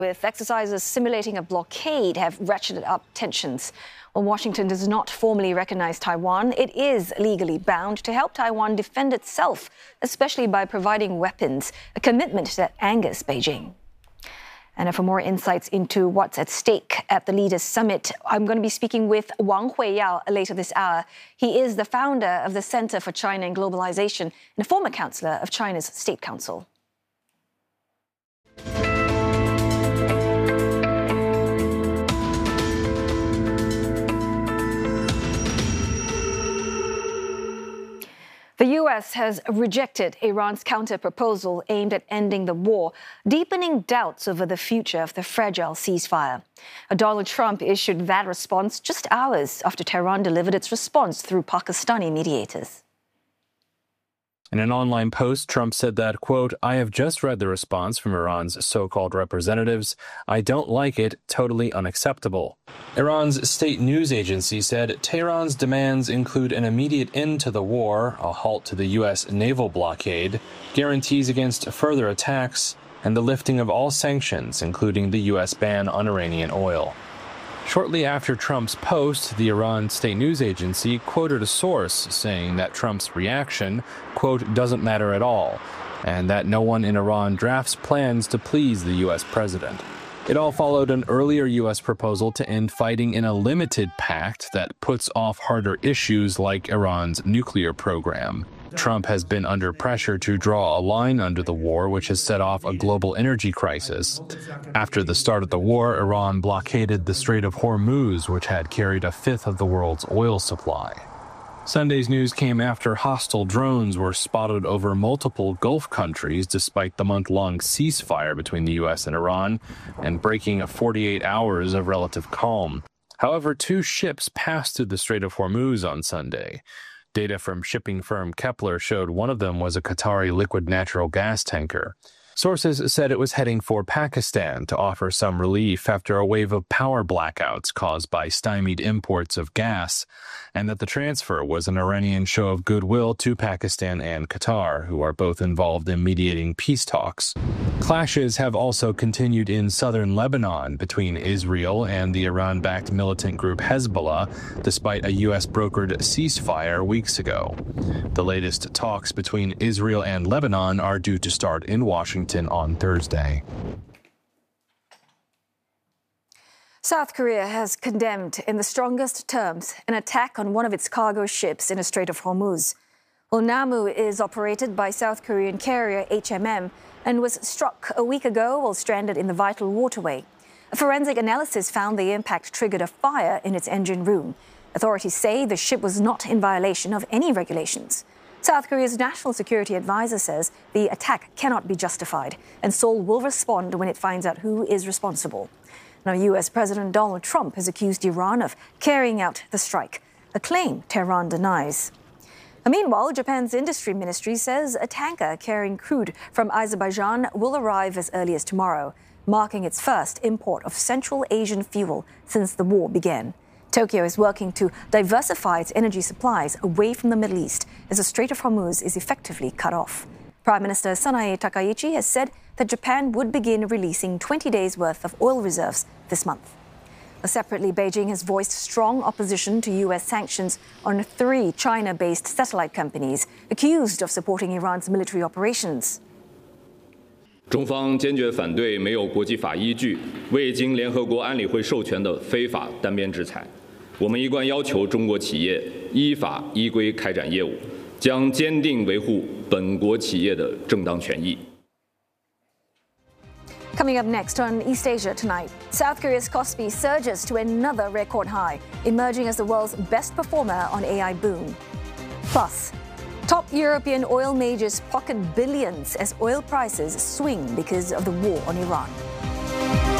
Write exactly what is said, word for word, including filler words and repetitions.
with exercises simulating a blockade have ratcheted up tensions. While Washington does not formally recognize Taiwan, it is legally bound to help Taiwan defend itself, especially by providing weapons, a commitment that angers Beijing. And for more insights into what's at stake at the Leaders Summit, I'm going to be speaking with Wang Huiyao later this hour. He is the founder of the Center for China and Globalization and a former counselor of China's State Council. The U S has rejected Iran's counter-proposal aimed at ending the war, deepening doubts over the future of the fragile ceasefire. Donald Trump issued that response just hours after Tehran delivered its response through Pakistani mediators. In an online post, Trump said that, quote, "I have just read the response from Iran's so-called representatives. I don't like it, totally unacceptable." Iran's state news agency said Tehran's demands include an immediate end to the war, a halt to the U S naval blockade, guarantees against further attacks, and the lifting of all sanctions, including the U S ban on Iranian oil. Shortly after Trump's post, the Iran state news agency quoted a source saying that Trump's reaction, quote, "doesn't matter at all," and that no one in Iran drafts plans to please the U S president. It all followed an earlier U S proposal to end fighting in a limited pact that puts off harder issues like Iran's nuclear program. Trump has been under pressure to draw a line under the war, which has set off a global energy crisis. After the start of the war, Iran blockaded the Strait of Hormuz, which had carried a fifth of the world's oil supply. Sunday's news came after hostile drones were spotted over multiple Gulf countries despite the month-long ceasefire between the U S and Iran and breaking forty-eight hours of relative calm. However, two ships passed through the Strait of Hormuz on Sunday. Data from shipping firm Kepler showed one of them was a Qatari liquid natural gas tanker. Sources said it was heading for Pakistan to offer some relief after a wave of power blackouts caused by stymied imports of gas, and that the transfer was an Iranian show of goodwill to Pakistan and Qatar, who are both involved in mediating peace talks. Clashes have also continued in southern Lebanon between Israel and the Iran-backed militant group Hezbollah, despite a U S-brokered ceasefire weeks ago. The latest talks between Israel and Lebanon are due to start in Washington on Thursday. South Korea has condemned in the strongest terms an attack on one of its cargo ships in the Strait of Hormuz. Well, Namu is operated by South Korean carrier H M M and was struck a week ago while stranded in the vital waterway. A forensic analysis found the impact triggered a fire in its engine room. Authorities say the ship was not in violation of any regulations. South Korea's national security advisor says the attack cannot be justified, and Seoul will respond when it finds out who is responsible. Now, U S President Donald Trump has accused Iran of carrying out the strike, a claim Tehran denies. Meanwhile, Japan's industry ministry says a tanker carrying crude from Azerbaijan will arrive as early as tomorrow, marking its first import of Central Asian fuel since the war began. Tokyo is working to diversify its energy supplies away from the Middle East as the Strait of Hormuz is effectively cut off. Prime Minister Sanae Takaichi has said that Japan would begin releasing twenty days' worth of oil reserves this month. Separately, Beijing has voiced strong opposition to U S sanctions on three China-based satellite companies accused of supporting Iran's military operations. 中方坚决反对没有国际法依据、未经联合国安理会授权的非法单边制裁。我们一贯要求中国企业依法依规开展业务，将坚定维护本国企业的正当权益。 Coming up next on East Asia Tonight, South Korea's Kospi surges to another record high, emerging as the world's best performer on A I boom. Plus, top European oil majors pocket billions as oil prices swing because of the war on Iran.